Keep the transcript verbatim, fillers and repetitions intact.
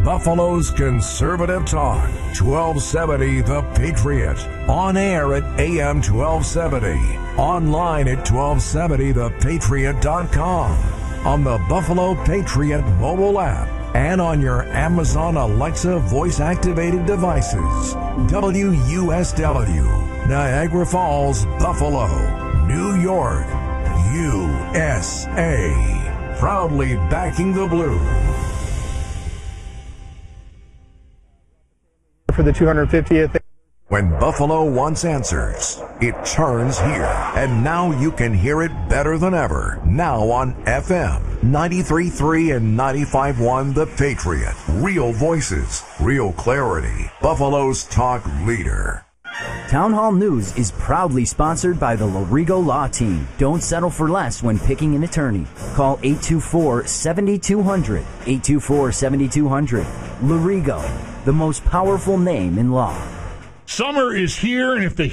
Buffalo's Conservative Talk, twelve seventy The Patriot. On air at A M twelve seventy. Online at twelve seventy the patriot dot com. On the Buffalo Patriot mobile app. And on your Amazon Alexa voice-activated devices. W U S W, Niagara Falls, Buffalo, New York, U S A. Proudly backing the Blue. For the two hundred fiftieth. When Buffalo wants answers, it turns here. And now you can hear it better than ever. Now on F M, ninety-three point three and ninety-five point one The Patriot. Real voices, real clarity. Buffalo's talk leader. Town Hall News is proudly sponsored by the Lorigo Law Team. Don't settle for less when picking an attorney. Call eight two four, seven two zero zero, eight two four, seven two zero zero. Lorigo, the most powerful name in law. Summer is here, and if the